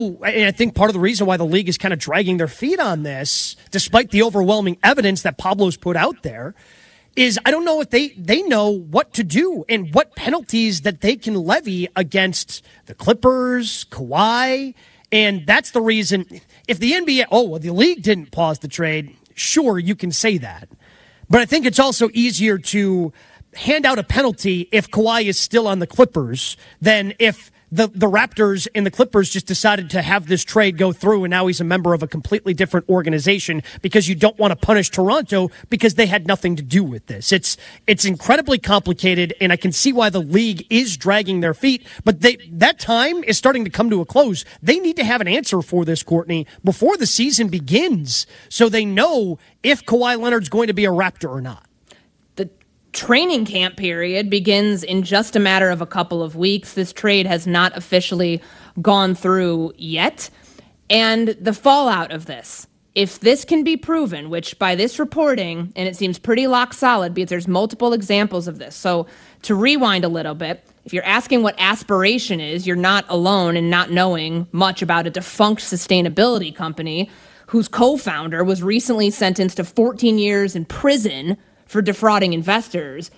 and I think part of the reason why the league is kind of dragging their feet on this, despite the overwhelming evidence that Pablo's put out there, is I don't know if they know what to do and what penalties that they can levy against the Clippers, Kawhi. And that's the reason, if the NBA, the league didn't pause the trade, sure, you can say that. But I think it's also easier to hand out a penalty if Kawhi is still on the Clippers than if the Raptors and the Clippers just decided to have this trade go through and now he's a member of a completely different organization because you don't want to punish Toronto because they had nothing to do with this. It's incredibly complicated, and I can see why the league is dragging their feet, but that time is starting to come to a close. They need to have an answer for this, Courtney, before the season begins so they know if Kawhi Leonard's going to be a Raptor or not. Training camp period begins in just a matter of a couple of weeks. This trade has not officially gone through yet. And the fallout of this, if this can be proven, which by this reporting, and it seems pretty lock solid because there's multiple examples of this. So to rewind a little bit, if you're asking what aspiration is, you're not alone in not knowing much about a defunct sustainability company whose co-founder was recently sentenced to 14 years in prison for defrauding investors.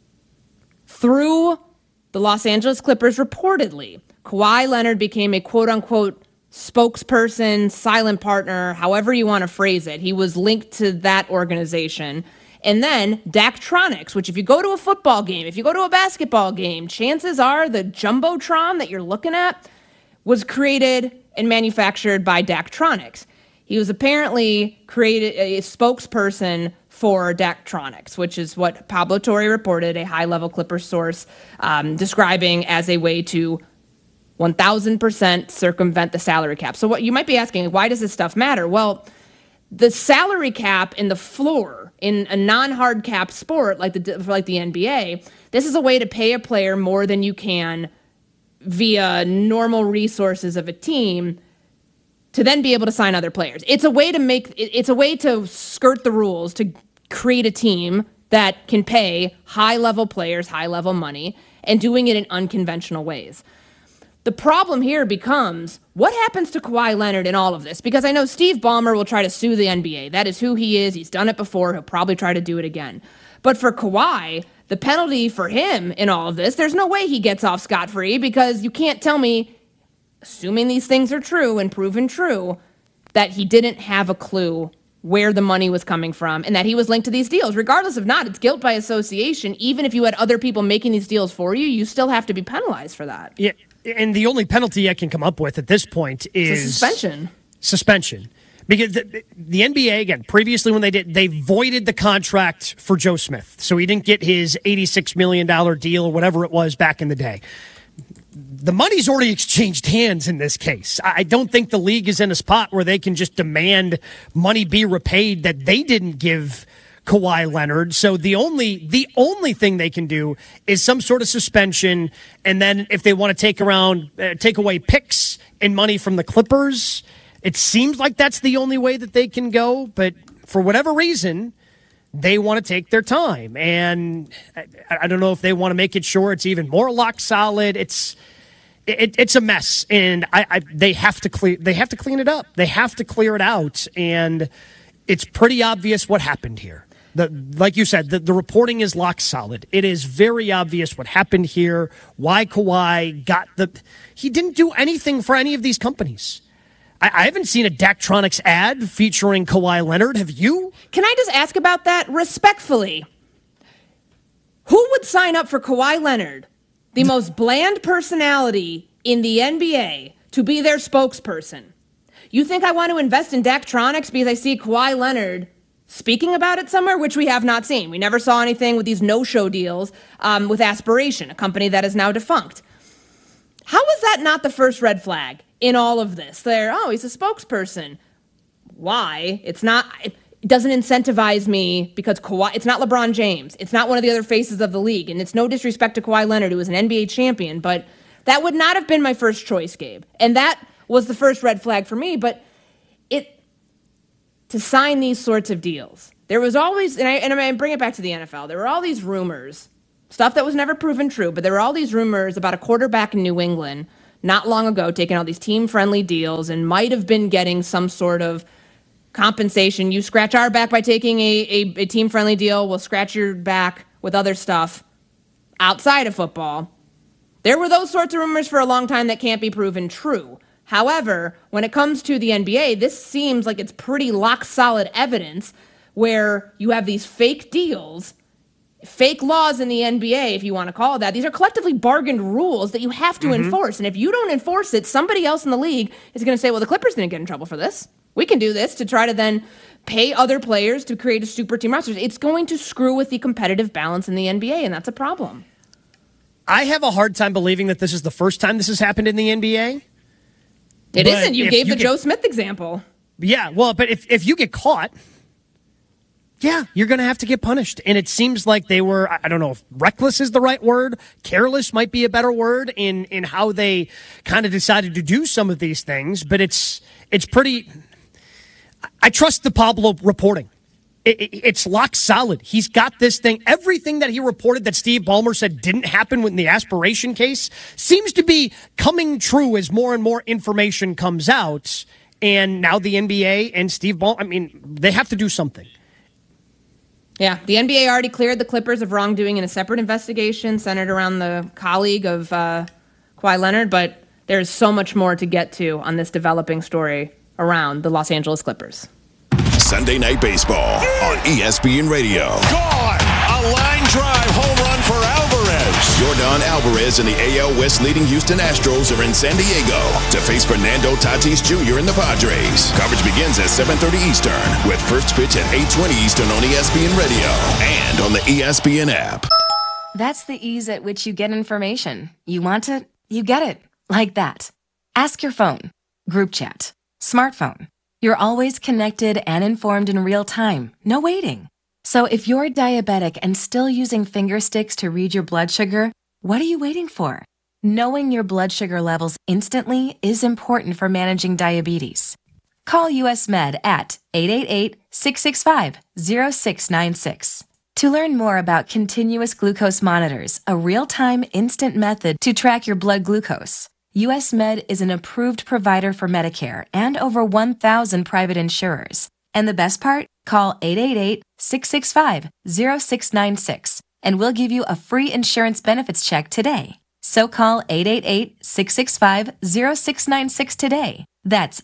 Through the Los Angeles Clippers, reportedly, Kawhi Leonard became a quote-unquote spokesperson, silent partner, however you want to phrase it. He was linked to that organization. And then Daktronics, which if you go to a football game, if you go to a basketball game, chances are the Jumbotron that you're looking at was created and manufactured by Daktronics. He was apparently created a spokesperson for Daktronics, which is what Pablo Torre reported, a high-level Clipper source, describing as a way to 1,000% circumvent the salary cap. So what you might be asking, why does this stuff matter? Well, the salary cap and the floor in a non-hard cap sport like the NBA, this is a way to pay a player more than you can via normal resources of a team to then be able to sign other players. It's a way to skirt the rules, to create a team that can pay high-level players high-level money and doing it in unconventional ways. The problem here becomes, what happens to Kawhi Leonard in all of this? Because I know Steve Ballmer will try to sue the NBA. That is who he is. He's done it before. He'll probably try to do it again. But for Kawhi, the penalty for him in all of this, there's no way he gets off scot-free because you can't tell me, assuming these things are true and proven true, that he didn't have a clue where the money was coming from and that he was linked to these deals. Regardless of not, it's guilt by association. Even if you had other people making these deals for you, you still have to be penalized for that. Yeah, and the only penalty I can come up with at this point is suspension. Because the NBA, again, previously when they voided the contract for Joe Smith. So he didn't get his $86 million deal or whatever it was back in the day. The money's already exchanged hands in this case. I don't think the league is in a spot where they can just demand money be repaid that they didn't give Kawhi Leonard. So the only thing they can do is some sort of suspension. And then if they want to take away picks and money from the Clippers, it seems like that's the only way that they can go. But for whatever reason, they want to take their time. And I don't know if they want to make it sure it's even more lock solid. It's a mess, and they have to clean it up. They have to clear it out, and it's pretty obvious what happened here. Like you said, the reporting is lock solid. It is very obvious what happened here. Why Kawhi he didn't do anything for any of these companies. I haven't seen a Daktronics ad featuring Kawhi Leonard. Have you? Can I just ask about that respectfully? Who would sign up for Kawhi Leonard, the most bland personality in the NBA, to be their spokesperson? You think I want to invest in Daktronics because I see Kawhi Leonard speaking about it somewhere, which we have not seen. We never saw anything with these no-show deals with Aspiration, a company that is now defunct. How is that not the first red flag in all of this? He's a spokesperson. Why? It doesn't incentivize me because Kawhi, it's not LeBron James. It's not one of the other faces of the league. And it's no disrespect to Kawhi Leonard, who was an NBA champion, but that would not have been my first choice, Gabe. And that was the first red flag for me. But to sign these sorts of deals, there was always, and I bring it back to the NFL, there were all these rumors, stuff that was never proven true, but there were all these rumors about a quarterback in New England not long ago taking all these team-friendly deals and might have been getting some sort of compensation. You scratch our back by taking a team-friendly deal. We'll scratch your back with other stuff outside of football. There were those sorts of rumors for a long time that can't be proven true. However, when it comes to the NBA, this seems like it's pretty lock-solid evidence where you have these fake deals, fake laws in the NBA, if you want to call it that. These are collectively bargained rules that you have to enforce. And if you don't enforce it, somebody else in the league is going to say, well, the Clippers didn't get in trouble for this. We can do this to try to then pay other players to create a super team roster. It's going to screw with the competitive balance in the NBA, and that's a problem. I have a hard time believing that this is the first time this has happened in the NBA. It isn't. You gave the Joe Smith example. Yeah, well, but if you get caught, yeah, you're going to have to get punished. And it seems like they were, I don't know if reckless is the right word, careless might be a better word in how they kind of decided to do some of these things. But it's pretty, I trust the Pablo reporting. It's lock solid. He's got this thing. Everything that he reported that Steve Ballmer said didn't happen in the aspiration case seems to be coming true as more and more information comes out. And now the NBA and Steve Ballmer, I mean, they have to do something. Yeah, the NBA already cleared the Clippers of wrongdoing in a separate investigation centered around the colleague of Kawhi Leonard, but there's so much more to get to on this developing story around the Los Angeles Clippers. Sunday Night Baseball on ESPN Radio. Gone! A line drive home run for Alvarez. Yordan Alvarez and the AL West leading Houston Astros are in San Diego to face Fernando Tatis Jr. and the Padres. Coverage begins at 7:30 Eastern with first pitch at 8:20 Eastern on ESPN Radio and on the ESPN app. That's the ease at which you get information. You want it, you get it. Like that. Ask your phone. Group chat. Smartphone. You're always connected and informed in real time. No waiting. So if you're diabetic and still using finger sticks to read your blood sugar, what are you waiting for? Knowing your blood sugar levels instantly is important for managing diabetes. Call US Med at 888-665-0696. To learn more about continuous glucose monitors, a real-time instant method to track your blood glucose, US Med is an approved provider for Medicare and over 1,000 private insurers. And the best part? Call 888-665-0696 and we'll give you a free insurance benefits check today. So call 888-665-0696 today. That's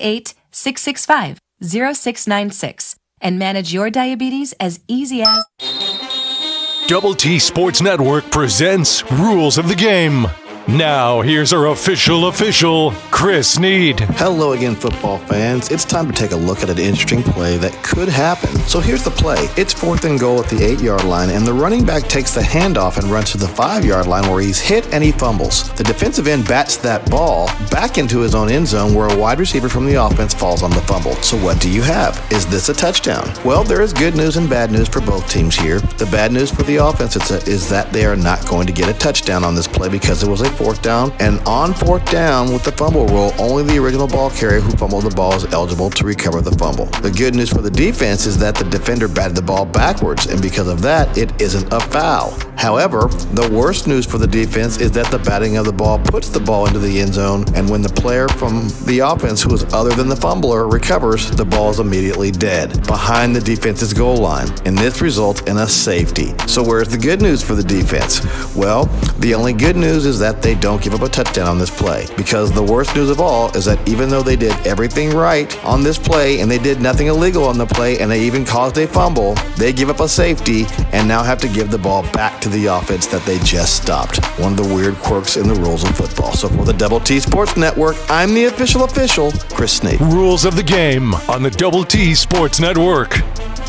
888-665-0696 and manage your diabetes as easy as... Double T Sports Network presents Rules of the Game. Now, here's our official, Chris Need. Hello again, football fans. It's time to take a look at an interesting play that could happen. So here's the play. It's 4th and goal at the 8-yard line, and the running back takes the handoff and runs to the 5-yard line where he's hit and he fumbles. The defensive end bats that ball back into his own end zone where a wide receiver from the offense falls on the fumble. So what do you have? Is this a touchdown? Well, there is good news and bad news for both teams here. The bad news for the offense is that they are not going to get a touchdown on this play because it was a 4th down, and on 4th down with the fumble rule, only the original ball carrier who fumbled the ball is eligible to recover the fumble. The good news for the defense is that the defender batted the ball backwards, and because of that, it isn't a foul. However, the worst news for the defense is that the batting of the ball puts the ball into the end zone, and when the player from the offense who is other than the fumbler recovers, the ball is immediately dead, behind the defense's goal line, and this results in a safety. So where's the good news for the defense? Well, the only good news is that they don't give up a touchdown on this play, because the worst news of all is that even though they did everything right on this play and they did nothing illegal on the play and they even caused a fumble, they give up a safety and now have to give the ball back to the offense that they just stopped. One of the weird quirks in the rules of football. So for the Double T Sports Network, I'm the official, Chris Snape. Rules of the Game on the Double T Sports Network.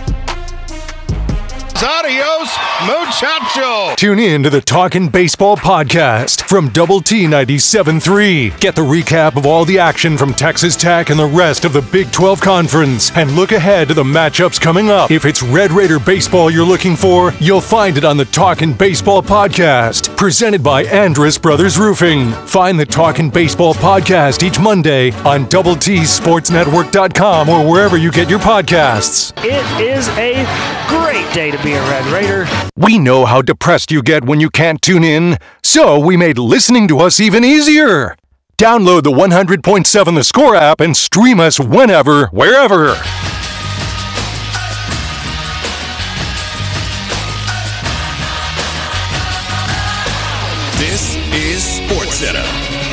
Adios, muchacho. Tune in to the Talkin' Baseball podcast from Double T 97.3. Get the recap of all the action from Texas Tech and the rest of the Big 12 Conference, and look ahead to the matchups coming up. If it's Red Raider baseball you're looking for, you'll find it on the Talkin' Baseball podcast, presented by Andrus Brothers Roofing. Find the Talkin' Baseball podcast each Monday on DoubleTSportsNetwork.com or wherever you get your podcasts. It is a great day to be a Red Raider. We know how depressed you get when you can't tune in, so we made listening to us even easier. Download the 100.7 The Score app and stream us whenever, wherever. This is SportsCenter.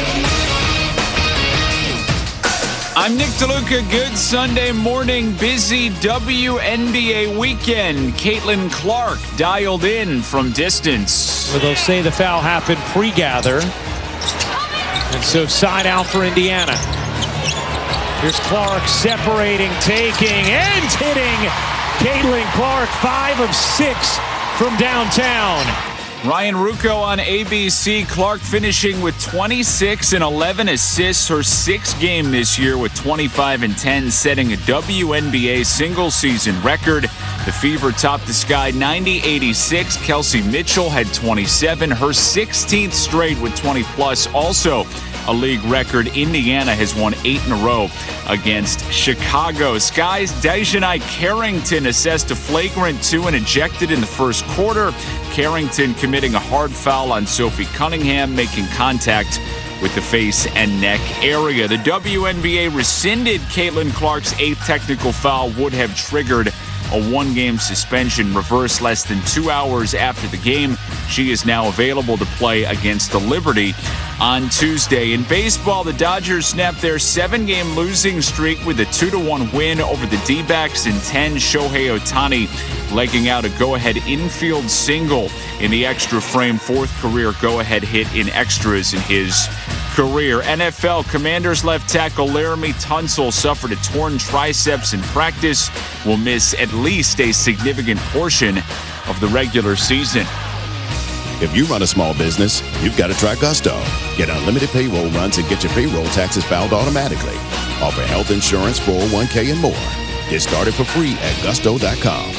I'm Nick DeLuca. Good Sunday morning. Busy WNBA weekend. Caitlin Clark dialed in from distance. Well, they'll say the foul happened pre-gather. And so side out for Indiana. Here's Clark separating, taking, and hitting. Caitlin Clark, 5 of 6 from downtown. Ryan Ruocco on ABC. Clark finishing with 26 and 11 assists. Her 6th game this year with 25 and 10, setting a WNBA single-season record. The Fever topped the Sky 90-86. Kelsey Mitchell had 27. Her 16th straight with 20-plus. Also a league record. Indiana has won 8 in a row against Chicago. Sky's Dejanay Carrington assessed a flagrant 2 and ejected in the first quarter. Carrington committing a hard foul on Sophie Cunningham, making contact with the face and neck area. The WNBA rescinded Caitlin Clark's 8th technical foul, would have triggered a 1-game suspension, reversed less than 2 hours after the game. She is now available to play against the Liberty on Tuesday. In baseball, the Dodgers snapped their 7-game losing streak with a 2-1 win over the D-backs in 10. Shohei Ohtani legging out a go-ahead infield single in the extra frame, 4th career go-ahead hit in extras in his career. NFL, Commanders left tackle Laramie Tunsil suffered a torn triceps in practice, will miss at least a significant portion of the regular season. If you run a small business, you've got to try Gusto. Get unlimited payroll runs and get your payroll taxes filed automatically. Offer health insurance, 401k, and more. Get started for free at gusto.com.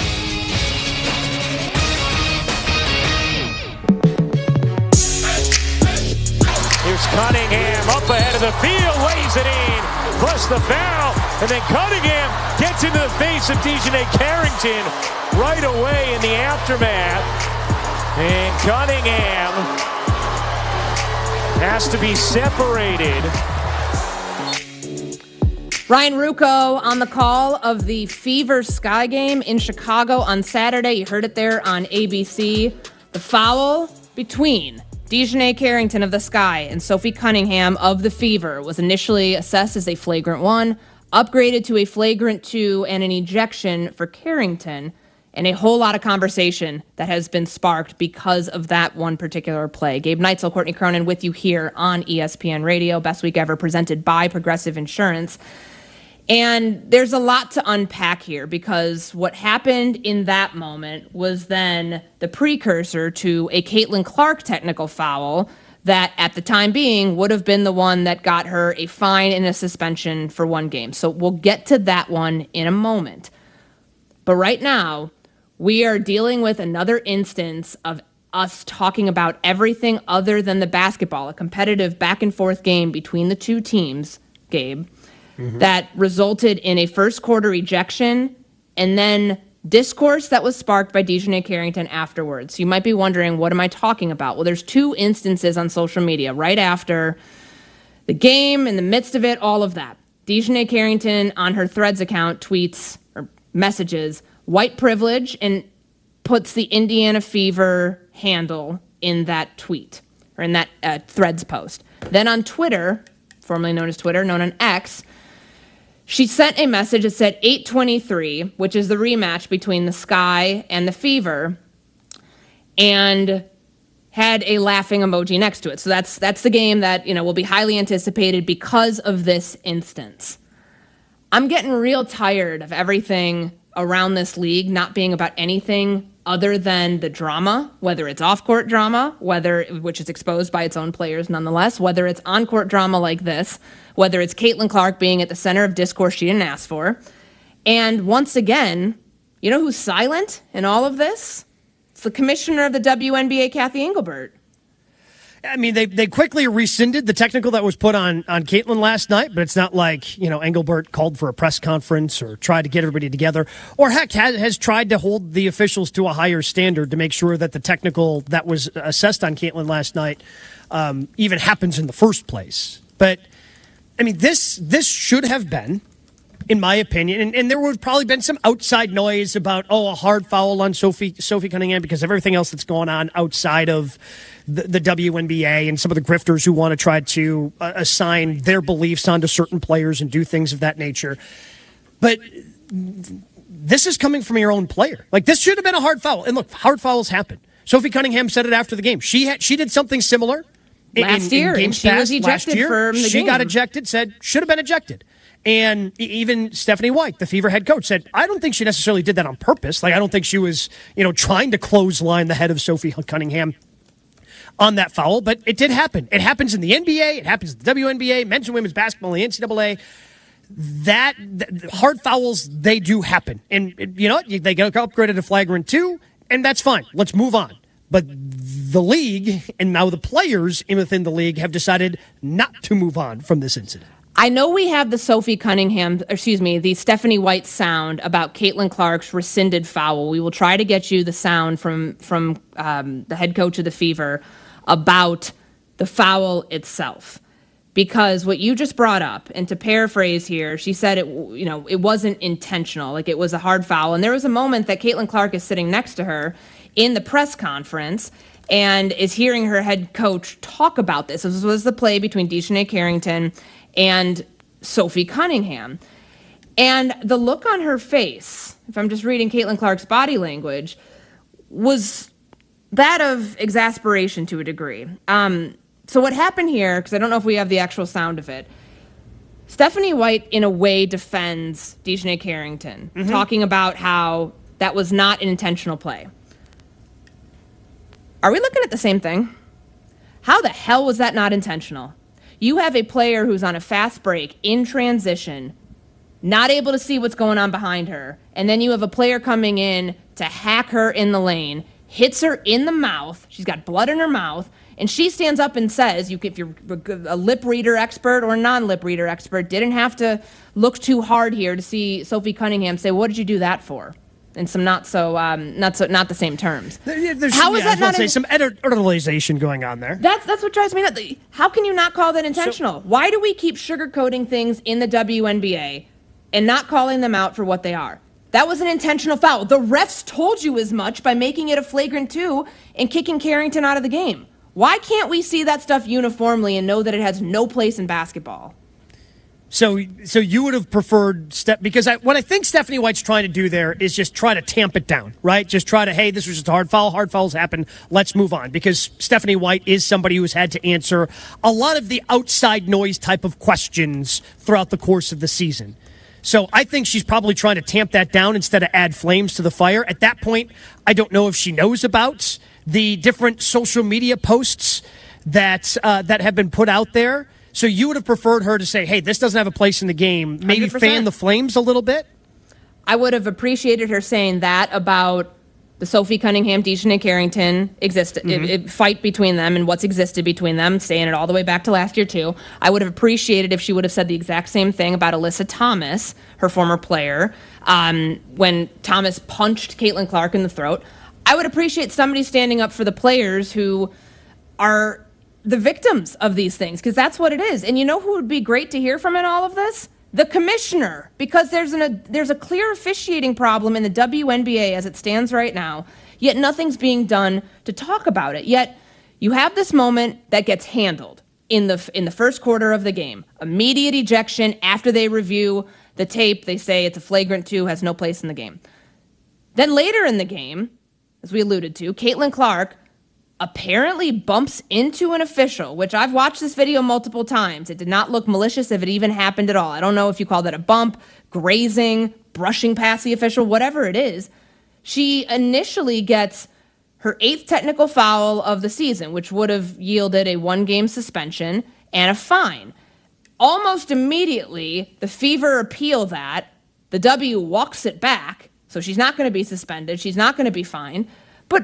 Here's Cunningham up ahead of the field, lays it in, plus the foul, and then Cunningham gets into the face of Dejanay Carrington right away in the aftermath. And Cunningham has to be separated. Ryan Ruocco on the call of the Fever Sky game in Chicago on Saturday. You heard it there on ABC. The foul between Dejanay Carrington of the Sky and Sophie Cunningham of the Fever was initially assessed as a flagrant 1, upgraded to a flagrant 2 and an ejection for Carrington, and a whole lot of conversation that has been sparked because of that one particular play. Gabe Neitzel, Courtney Cronin with you here on ESPN Radio. Best Week Ever presented by Progressive Insurance. And there's a lot to unpack here because what happened in that moment was then the precursor to a Caitlin Clark technical foul that at the time being would have been the one that got her a fine and a suspension for 1 game. So we'll get to that one in a moment. But right now, we are dealing with another instance of us talking about everything other than the basketball, a competitive back and forth game between the two teams, Gabe, that resulted in a first quarter ejection and then discourse that was sparked by Dejanay Carrington afterwards. You might be wondering, what am I talking about? Well, there's 2 instances on social media right after the game, in the midst of it, all of that. Dejanay Carrington on her Threads account tweets or messages, white privilege, and puts the Indiana Fever handle in that tweet or in that Threads post. Then on Twitter, formerly known as Twitter, known on X, she sent a message that said 8:23, which is the rematch between the Sky and the Fever, and had a laughing emoji next to it. So that's the game that, will be highly anticipated because of this instance. I'm getting real tired of everything around this league not being about anything other than the drama, whether it's off-court drama, which is exposed by its own players nonetheless, whether it's on-court drama like this, whether it's Caitlin Clark being at the center of discourse she didn't ask for. And once again, you know who's silent in all of this? It's the commissioner of the WNBA, Kathy Engelbert. I mean, they quickly rescinded the technical that was put on Caitlin last night, but it's not like, Engelbert called for a press conference or tried to get everybody together, or heck, has tried to hold the officials to a higher standard to make sure that the technical that was assessed on Caitlin last night even happens in the first place. But, I mean, this should have been, in my opinion, and there would have probably been some outside noise about, a hard foul on Sophie Cunningham because of everything else that's going on outside of the WNBA and some of the grifters who want to try to assign their beliefs onto certain players and do things of that nature. But this is coming from your own player. Like, this should have been a hard foul. And look, hard fouls happen. Sophie Cunningham said it after the game. She did something similar last year. In games she past, was ejected last year. from the game. She got ejected, said should have been ejected. And even Stephanie White, the Fever head coach, said, I don't think she necessarily did that on purpose. Like, I don't think she was, trying to clothesline the head of Sophie Cunningham on that foul, but it did happen. It happens in the NBA. It happens in the WNBA, men's and women's basketball, the NCAA. That hard fouls, they do happen. And you know what? They got upgraded to flagrant 2, and that's fine. Let's move on. But the league and now the players within the league have decided not to move on from this incident. I know we have the the Stephanie White sound about Caitlin Clark's rescinded foul. We will try to get you the sound from the head coach of the Fever about the foul itself. Because what you just brought up, and to paraphrase here, she said it wasn't intentional, like it was a hard foul. And there was a moment that Caitlin Clark is sitting next to her in the press conference and is hearing her head coach talk about this. This was the play between Dejanay Carrington and Sophie Cunningham. And the look on her face, if I'm just reading Caitlin Clark's body language, was that of exasperation to a degree. So what happened here, because I don't know if we have the actual sound of it, Stephanie White, in a way, defends Dejanay Carrington, talking about how that was not an intentional play. Are we looking at the same thing? How the hell was that not intentional? You have a player who's on a fast break, in transition, not able to see what's going on behind her, and then you have a player coming in to hack her in the lane, hits her in the mouth, she's got blood in her mouth, and she stands up and says, if you're a lip reader expert or a non-lip reader expert, didn't have to look too hard here to see Sophie Cunningham say, what did you do that for? In some not the same terms. How is that not some editorialization going on there? That's what drives me nuts. How can you not call that intentional? Why do we keep sugarcoating things in the WNBA and not calling them out for what they are? That was an intentional foul. The refs told you as much by making it a flagrant 2 and kicking Carrington out of the game. Why can't we see that stuff uniformly and know that it has no place in basketball? So you would have preferred because what I think Stephanie White's trying to do there is just try to tamp it down, right? Just try to, hey, this was just a hard foul. Hard fouls happen. Let's move on. Because Stephanie White is somebody who has had to answer a lot of the outside noise type of questions throughout the course of the season. So I think she's probably trying to tamp that down instead of add flames to the fire. At that point, I don't know if she knows about the different social media posts that have been put out there. So you would have preferred her to say, hey, this doesn't have a place in the game. Maybe 100%. Fan the flames a little bit? I would have appreciated her saying that about the Sophie Cunningham, Dejanay Carrington fight between them and what's existed between them, saying it all the way back to last year, too. I would have appreciated if she would have said the exact same thing about Alyssa Thomas, her former player, when Thomas punched Caitlin Clark in the throat. I would appreciate somebody standing up for the players who are the victims of these things, because that's what it is. And you know who would be great to hear from in all of this? The commissioner, because there's a clear officiating problem in the WNBA as it stands right now, yet nothing's being done to talk about it. Yet you have this moment that gets handled in the first quarter of the game. Immediate ejection after they review the tape. They say it's a flagrant 2, has no place in the game. Then later in the game, as we alluded to, Caitlin Clark apparently bumps into an official, which I've watched this video multiple times. It did not look malicious if it even happened at all. I don't know if you call that a bump, grazing, brushing past the official, whatever it is. She initially gets her 8th technical foul of the season, which would have yielded a 1-game suspension and a fine. Almost immediately, the Fever appeal that. The W walks it back, so she's not going to be suspended. She's not going to be fined. But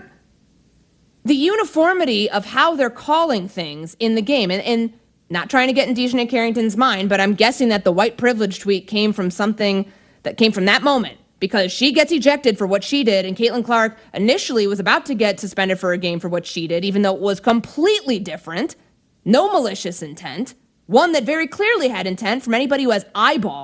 the uniformity of how they're calling things in the game, and not trying to get in Dejanay Carrington's mind, but I'm guessing that the white privilege tweet came from something that came from that moment, because she gets ejected for what she did, and Caitlin Clark initially was about to get suspended for a game for what she did, even though it was completely different, no malicious intent, One that very clearly had intent from anybody who has eyeballs.